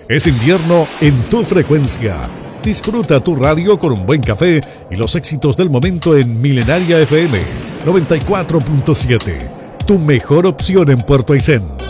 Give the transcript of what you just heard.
Es invierno en tu frecuencia. Disfruta tu radio con un buen café y los éxitos del momento en Milenaria FM 94.7. Tu mejor opción en Puerto Aysén.